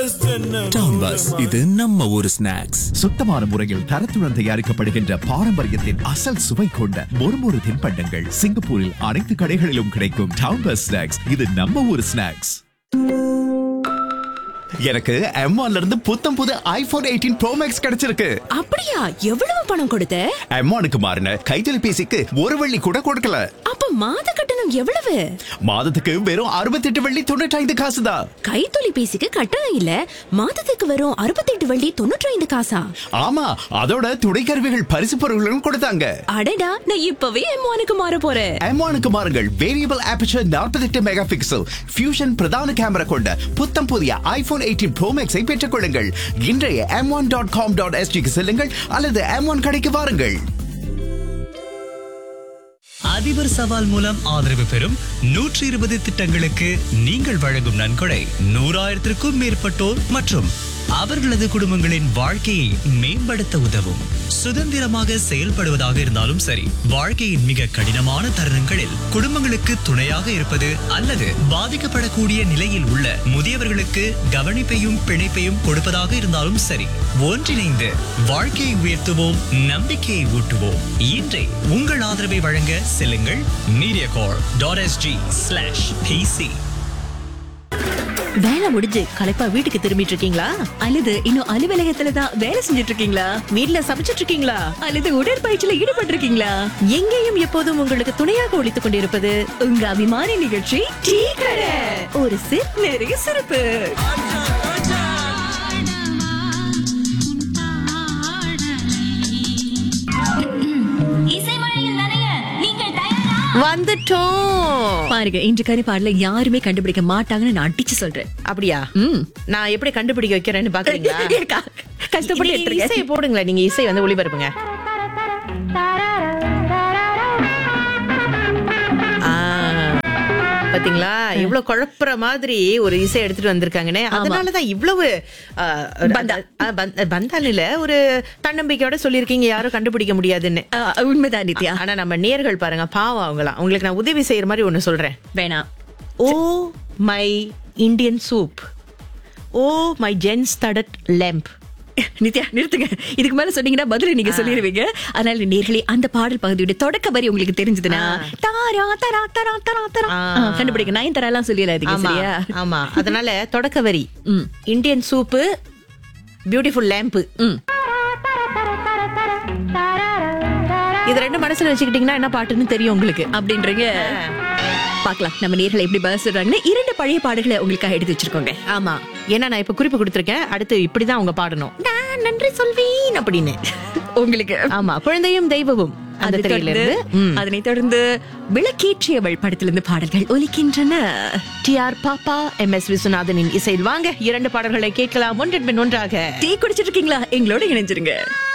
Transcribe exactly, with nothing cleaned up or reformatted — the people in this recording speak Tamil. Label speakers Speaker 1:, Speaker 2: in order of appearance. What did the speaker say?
Speaker 1: டவுன் பஸ், இது நம்ம ஒரு ஸ்நாக்ஸ்.
Speaker 2: சுத்தமான முறையில் தரத்துடன் தயாரிக்கப்படுகின்ற பாரம்பரியத்தின் அசல் சுவை கொண்ட மொறுமொறு தின்பண்டங்கள் சிங்கப்பூரில் அனைத்து கடைகளிலும் கிடைக்கும். டவுன் பஸ் ஸ்நாக்ஸ், இது நம்ம ஒரு ஸ்நாக்ஸ். எனக்கு எம் ஒன்ல இருந்து புத்தம் புது ஐபோன் எயிட்டீன் ப்ரோ மேக்ஸ் கிடைச்சிருக்கு.
Speaker 3: அப்படியா? எவ்வளவு பணம் கொடுத்த?
Speaker 2: எம் ஒன்னுக்கு மாறின கைத்தொலைபேசிக்கு ஒரு வெள்ளி கூட கொடுக்கல.
Speaker 3: அப்ப மாத கட்டணம் எவ்வளவு?
Speaker 2: மாதத்துக்கு வெறும் அறுபத்தெட்டு வெள்ளி தொண்ணூற்றி ஐந்து காசு தான்.
Speaker 3: கைத்தொலைபேசிக்கு கட்டணம் இல்ல, மாதத்துக்கு வெறும் அறுபத்தெட்டு வெள்ளி தொண்ணூற்றி ஐந்து காசா?
Speaker 2: ஆமா, அதோட துணை கருவிகள் பரிசு பொருட்களும் கொடுத்தாங்க.
Speaker 3: அடடா, நான் இப்பவே எம் ஒன்னுக்கு மாற போறேன்.
Speaker 2: எம் ஒன்னுக்கு மாறுங்கள். வேரியபிள் ஆபர்ச்சர் நாற்பத்தெட்டு மெகா பிக்சல் ஃபியூஷன் பிரதான கேமரா கொண்ட புத்தம் புதிய ஐபோன் எயிட்டீன் ப்ரோ மேக்ஸை பெற்றுக் கொள்ளுங்கள். இன்றைய M one dot com dot எஸ்டிக்கு செல்லுங்கள் அல்லது எம் ஒன் கடைக்கு வாருங்கள்.
Speaker 4: அதிபர் சவால் மூலம் ஆதரவு பெறும் நூற்றி இருபது திட்டங்களுக்கு நீங்கள் வழங்கும் நன்கொடை நூறாயிரத்திற்கும் மேற்பட்டோர் மற்றும் அவர்களது குடும்பங்களின் வாழ்க்கையை மேம்படுத்த உதவும். சுதந்திரமாக செயல்படுவதாக இருந்தாலும் சரி, வாழ்க்கையின் மிக கடினமான தருணங்களில் குடும்பங்களுக்கு துணையாக இருப்பது அல்லது பாதிக்கப்படக்கூடிய நிலையில் உள்ள முதியவர்களுக்கு கவனிப்பையும் பிணைப்பையும் கொடுப்பதாக இருந்தாலும் சரி, ஒன்றிணைந்து வாழ்க்கையை உயர்த்துவோம், நம்பிக்கையை ஊட்டுவோம். இன்றே உங்கள் ஆதரவை வழங்க செல்லுங்கள் மீடியாகார் டாட் எஸ்ஜி ஸ்லாஷ் பிசி.
Speaker 3: வேலை முடிஞ்சு களைப்பா வீட்டுக்கு திரும்பிட்டு இருக்கீங்களா? அல்லது இன்னும் அலுவலகத்துல தான் வேலை செஞ்சுட்டு இருக்கீங்களா? வீட்ல சமைச்சிட்டு இருக்கீங்களா? அல்லது உடற்பயிற்சியில ஈடுபட்டு இருக்கீங்களா? எங்கேயும் எப்போதும் உங்களுக்கு துணையாக ஒழித்துக் கொண்டிருப்பது உங்க அபிமான நிகழ்ச்சி டீ கடை. ஒரு சிப் நிறைய சிறப்பு. வந்துட்டோம் பாருங்க. இன்று கருப்பாடுல யாருமே கண்டுபிடிக்க மாட்டாங்கன்னு நான் அடிச்சு சொல்றேன்.
Speaker 5: அப்படியா? நான் எப்படி கண்டுபிடிக்க வைக்கிறேன்னு பாக்குறீங்களா?
Speaker 3: கஷ்டப்பட்டு எடுத்துருங்க.
Speaker 5: இசை போடுங்களேன், நீங்க இசை வந்து ஒளிபரப்புங்க. பாத்தீங்களா இவ்வளவு குழப்புற மாதிரி ஒரு இசை எடுத்துட்டு வந்திருக்காங்கன்னு. அதனாலதான் இவ்வளவு பந்தானில ஒரு தன்னம்பிக்கையோட சொல்லிருக்கீங்க யாரும் கண்டுபிடிக்க முடியாதுன்னு.
Speaker 3: உண்மைதான் நித்யா.
Speaker 5: ஆனா நம்ம நேர்கள் பாருங்க, பாவம் அவங்களாம். உங்களுக்கு நான் உதவி செய்யற மாதிரி ஒண்ணு சொல்றேன்.
Speaker 3: வேணாம்.
Speaker 5: Oh my Indian soup, oh my gents studded lamp.
Speaker 3: Nithya நிறுத்துங்க. இதுக்கு மேல சொன்னீங்கன்னா பதில நீங்க சொல்லிடுவீங்க. அதனால நேர்களே, அந்த பாடல் பகுதியோட தொடக்க வரி உங்களுக்கு தெரிஞ்சதுன்னா தாரா தரா தரா தரா தரா கண்டுபிடிக்க. நயன் தரா எல்லாம் சொல்லிடாதீங்க, சரியா?
Speaker 5: ஆமா, அதனால தொடக்க வரி இந்தியன் சூப்பு, பியூட்டிஃபுல் லேம்ப். இது ரெண்டு மனசுல வச்சுக்கிட்டீங்கன்னா என்ன பாட்டுன்னு தெரியும் உங்களுக்கு அப்படின்றீங்க.
Speaker 3: பாக்கலாம் நம்ம நேர்களை எப்படி பதில் சொல்றாங்கன்னு. இரண்டு பழைய பாடல்களை உங்களுக்காக எடுத்து வச்சிருக்கோங்க.
Speaker 5: ஆமா, ஏன்னா நான் இப்ப குறிப்பு கொடுத்திருக்கேன். அடுத்து இப்படிதான் அவங்க பாடணும், நான் நன்றி சொல்வேன் அப்படின்னு
Speaker 3: உங்களுக்கு.
Speaker 5: ஆமா, குழந்தையும் தெய்வமும் அந்த திரையிலிருந்து.
Speaker 3: அதனை தொடர்ந்து விளக்கேற்றியவள் படத்திலிருந்து பாடல்கள் ஒலிக்கின்றன.
Speaker 5: டி ஆர் பாப்பா, எம் எஸ் விஸ்வநாதனின் இசையில் வாங்க இரண்டு பாடல்களை கேட்கலாம் ஒன்றன் பின் ஒன்றாக.
Speaker 3: டீ குடிச்சிட்டு இருக்கீங்களா? எங்களோட இணைஞ்சிருங்க.